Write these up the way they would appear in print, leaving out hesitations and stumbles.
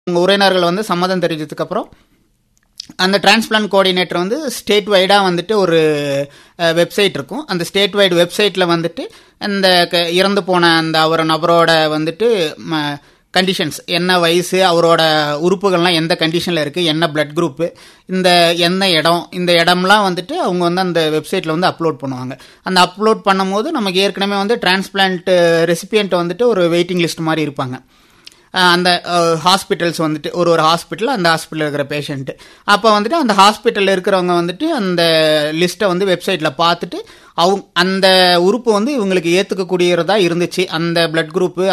உங்கள் உறவினர்கள் வந்து சம்மதம் தெரிஞ்சதுக்கப்புறம் அந்த டிரான்ஸ்பிளான்ட் கோஆர்டினேட்டர் வந்து ஸ்டேட் வைடாக வந்துட்டு ஒரு வெப்சைட் இருக்கும். அந்த ஸ்டேட் வைடு வெப்சைட்டில் வந்துட்டு அந்த இறந்து போன அந்த நபரோட வந்துட்டு கண்டிஷன்ஸ், என்ன வயசு, அவரோட உறுப்புகள்லாம் எந்த கண்டிஷனில் இருக்குது, என்ன பிளட் குரூப்பு, என்ன இடம், இந்த இடம்லாம் வந்துட்டு அவங்க வந்து அந்த வெப்சைட்டில் வந்து அப்லோட் பண்ணுவாங்க. அந்த அப்லோட் பண்ணும்போது நமக்கு ஏற்கனவே வந்து டிரான்ஸ்பிளான்ட் ரெசிபியன்ட் வந்துட்டு ஒரு வெயிட்டிங் லிஸ்ட் மாதிரி இருப்பாங்க. அந்த ஹாஸ்பிட்டல்ஸ் வந்துட்டு ஒரு ஹாஸ்பிட்டல், அந்த ஹாஸ்பிட்டலில் இருக்கிற பேஷண்ட்டு, அப்போ வந்துட்டு அந்த ஹாஸ்பிட்டலில் இருக்கிறவங்க வந்துட்டு அந்த லிஸ்ட்டை வந்து வெப்சைட்டில் பார்த்துட்டு அந்த உறுப்பு வந்து இவங்களுக்கு ஏற்றுக்கக்கூடியதா இருந்துச்சு, அந்த பிளட் குரூப்பு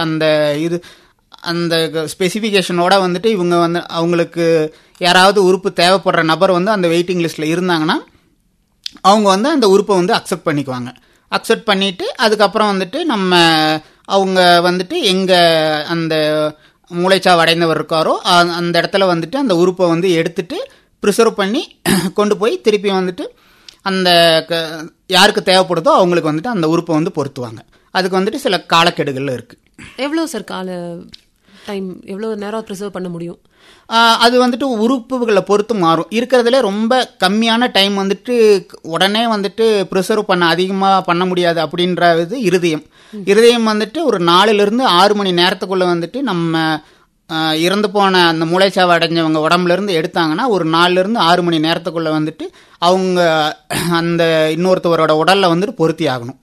அந்த ஸ்பெசிஃபிகேஷனோட வந்துட்டு இவங்க வந்து அவங்களுக்கு யாராவது உறுப்பு தேவைப்படுற நபர் வந்து அந்த வெயிட்டிங் லிஸ்ட்டில் இருந்தாங்கன்னா அவங்க வந்து அந்த உறுப்பை வந்து அக்செப்ட் பண்ணிக்குவாங்க. அக்செப்ட் பண்ணிவிட்டு அதுக்கப்புறம் வந்துட்டு அவங்க வந்துட்டு எங்கே அந்த மூளைச்சாவு அடைந்தவர் இருக்காரோ அந்த இடத்துல வந்துட்டு அந்த உறுப்பை வந்து எடுத்துட்டு ப்ரிசர்வ் பண்ணி கொண்டு போய் திருப்பி வந்துட்டு அந்த யாருக்கு தேவைப்படுதோ அவங்களுக்கு வந்துட்டு அந்த உறுப்பை வந்து பொருத்துவாங்க. அதுக்கு வந்துட்டு சில காலக்கெடுகள் இருக்குது. எவ்வளோ சார் டைம், எவ்வளோ நேரம் ப்ரிசர்வ் பண்ண முடியும்? அது வந்துட்டு உறுப்புகளை பொறுத்து மாறும். இருக்கிறதுல ரொம்ப கம்மியான டைம் வந்துட்டு உடனே வந்துட்டு ப்ரிசர்வ் அதிகமாக பண்ண முடியாது அப்படின்றது இருதயம் வந்துட்டு ஒரு 4 to 6 மணி நேரத்துக்குள்ளே வந்துட்டு நம்ம இறந்து போன அந்த மூளைச்சாவு அடைஞ்சவங்க உடம்புலேருந்து எடுத்தாங்கன்னா ஒரு 4 to 6 மணி நேரத்துக்குள்ளே வந்துட்டு அவங்க அந்த இன்னொருத்தவரோட உடலில் வந்துட்டு பொருத்தி ஆகணும்.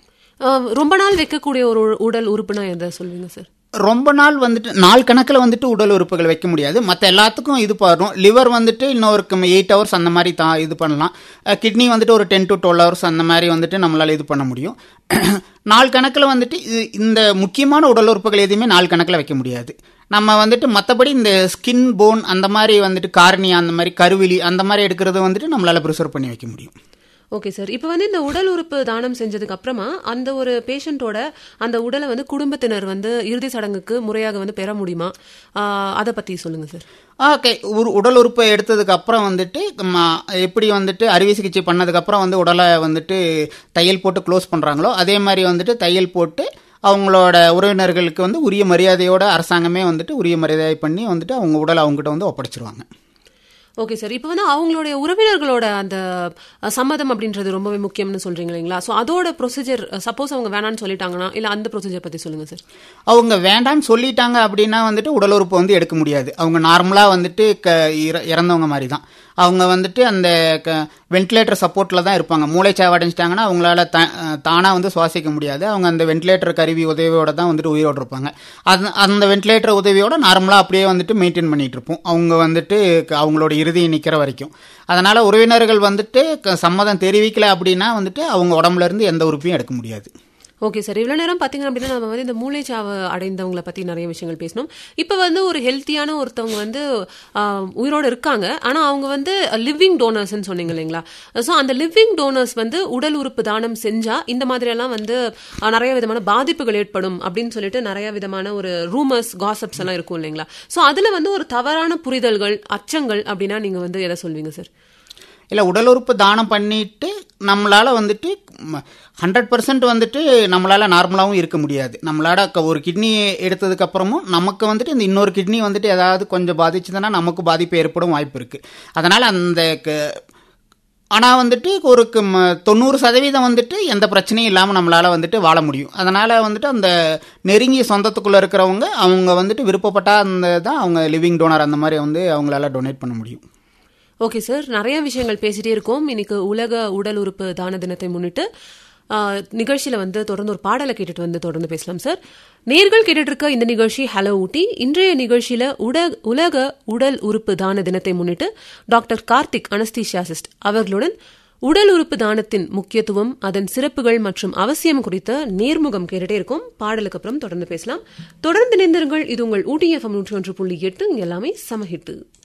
ரொம்ப நாள் வைக்கக்கூடிய ஒரு உடல் உறுப்புனா எதை சொல்லுவீங்க சார்? ரொம்ப நாள் வந்துட்டு நாள் கணக்கில் வந்துட்டு உடல் உறுப்புகள் வைக்க முடியாது. மற்ற எல்லாத்துக்கும் இது பாடும். லிவர் வந்துட்டு இன்னொருக்கு 8 hours அந்த மாதிரி இது பண்ணலாம். கிட்னி வந்துட்டு ஒரு 10 to 12 hours அந்த மாதிரி வந்துட்டு நம்மளால் இது பண்ண முடியும். நாள் கணக்கில் வந்துட்டு இந்த முக்கியமான உடல் உறுப்புகள் எதுவுமே நாள் கணக்கில் வைக்க முடியாது. நம்ம வந்துட்டு மற்றபடி இந்த ஸ்கின், போன் அந்த மாதிரி வந்துட்டு கார்னியா, அந்த மாதிரி கருவிலி அந்த மாதிரி எடுக்கிறது வந்துட்டு நம்மளால் ப்ரிசர்வ் பண்ணி வைக்க முடியும். Okay sir. இப்போ வந்து இந்த உடல் உறுப்பு தானம் செஞ்சதுக்கு அப்புறமா அந்த ஒரு பேஷண்டோட அந்த உடலை வந்து குடும்பத்தினர் வந்து இறுதி சடங்குக்கு முறையாக வந்து பெற முடியுமா? அதை பற்றி சொல்லுங்கள் சார். ஓகே. உடல் உறுப்பை எடுத்ததுக்கு அப்புறம் வந்துட்டு எப்படி வந்துட்டு அறுவை சிகிச்சை பண்ணதுக்கப்புறம் வந்து உடலை வந்துட்டு தையல் போட்டு க்ளோஸ் பண்ணுறாங்களோ அதே மாதிரி வந்துட்டு தையல் போட்டு அவங்களோட உறவினர்களுக்கு வந்து உரிய மரியாதையோட அரசாங்கமே வந்துட்டு உரிய மரியாதை பண்ணி வந்துட்டு அவங்க உடலை அவங்ககிட்ட வந்து ஒப்படைச்சிருவாங்க. Okay sir. இப்போ வந்து அவங்களுடைய உறவினர்களோட அந்த சம்மதம் அப்படின்றது ரொம்பவே முக்கியம்னு சொல்றீங்க இல்லைங்களா? ஸோ அதோட ப்ரொசீஜர், சப்போஸ் அவங்க வேணான்னு சொல்லிட்டாங்கன்னா இல்லை அந்த ப்ரொசீஜர் பற்றி சொல்லுங்கள் சார். அவங்க வேண்டான்னு சொல்லிட்டாங்க அப்படின்னா வந்துட்டு உடல் உறுப்பு வந்து எடுக்க முடியாது. அவங்க நார்மலாக வந்துட்டு இறந்தவங்க மாதிரி தான். அவங்க வந்துட்டு அந்த வென்டிலேட்டர் சப்போர்ட்டில் தான் இருப்பாங்க. மூளைச்சாவு அடைஞ்சிட்டாங்கன்னா அவங்களால தானாக வந்து சுவாசிக்க முடியாது. அவங்க அந்த வென்டிலேட்டர் கருவி உதவியோட தான் வந்துட்டு உயிரோடு இருப்பாங்க. அந்த வென்டிலேட்டர் உதவியோட நார்மலாக அப்படியே வந்துட்டு மெயின்டைன் பண்ணிகிட்டு இருப்போம் அவங்க வந்துட்டு அவங்களோட இறுதி நிற்கிற வரைக்கும். அதனால் உறவினர்கள் வந்துட்டு சம்மதம் தெரிவிக்கலை அப்படின்னா வந்துட்டு அவங்க உடம்புலேருந்து எந்த உறுப்பையும் எடுக்க முடியாது. Okay sir. இவ்வளோ நேரம் பார்த்தீங்க அப்படின்னா நம்ம வந்து இந்த மூளைச்சாவு அடைந்தவங்களை பற்றி நிறைய விஷயங்கள் பேசணும். இப்போ வந்து ஒரு ஹெல்த்தியான ஒருத்தவங்க வந்து உயிரோடு இருக்காங்க, ஆனால் அவங்க வந்து லிவிங் டோனர்ஸ்ன்னு சொன்னீங்க இல்லைங்களா? ஸோ அந்த லிவிங் டோனர்ஸ் வந்து உடல் உறுப்பு தானம் செஞ்சால் இந்த மாதிரியெல்லாம் வந்து நிறைய விதமான பாதிப்புகள் ஏற்படும் அப்படின்னு சொல்லிட்டு நிறைய விதமான ஒரு ரூமர்ஸ், காசப்ஸ் எல்லாம் இருக்கும் இல்லைங்களா? ஸோ அதில் வந்து ஒரு தவறான புரிதல்கள், அச்சங்கள் அப்படின்னா நீங்கள் வந்து எதை சொல்வீங்க சார்? இல்லை, உடல் உறுப்பு தானம் பண்ணிட்டு நம்மளால் வந்துட்டு 100% வந்துட்டு நம்மளால் நார்மலாகவும் இருக்க முடியாது. நம்மளால் ஒரு கிட்னி எடுத்ததுக்கப்புறமும் நமக்கு வந்துட்டு இந்த இன்னொரு கிட்னி வந்துட்டு ஏதாவது கொஞ்சம் பாதிச்சுதுன்னா நமக்கு பாதிப்பு ஏற்படும் வாய்ப்பு இருக்குது. அதனால் ஆனால் வந்துட்டு ஒரு 90% வந்துட்டு எந்த பிரச்சனையும் இல்லாமல் நம்மளால் வந்துட்டு வாழ முடியும். அதனால் வந்துட்டு அந்த நெருங்கிய சொந்தத்துக்குள்ளே இருக்கிறவங்க அவங்க வந்துட்டு விருப்பப்பட்டால் தான் அவங்க லிவிங் டோனர் அந்த மாதிரி வந்து அவங்களால டொனேட் பண்ண முடியும். Okay sir. நிறைய விஷயங்கள் பேசிட்டே இருக்கோம். இன்னைக்கு உலக உடல் உறுப்பு தான தினத்தை முன்னிட்டு நிகழ்ச்சியில் வந்து தொடர்ந்து ஒரு பாடலை கேட்டுட்டு வந்து தொடர்ந்து பேசலாம் சார். நேர்கள் கேட்டுட்டு இருக்க இந்த நிகழ்ச்சி ஹலோ ஊட்டி. இன்றைய நிகழ்ச்சியில் உலக உடல் உறுப்பு தான தினத்தை முன்னிட்டு டாக்டர் கார்த்திக், அனஸ்தீசியாசிஸ்ட் அவர்களுடன் உடல் உறுப்பு தானத்தின் முக்கியத்துவம், அதன் சிறப்புகள் மற்றும் அவசியம் குறித்த நேர்முகம் கேட்டுட்டே இருக்கும். பாடலுக்கு அப்புறம் தொடர்ந்து பேசலாம். தொடர்ந்து இணைந்திருங்கள். இது உங்கள் ஊட்டி FM 101.8. எல்லாமே சமஹிட்டு.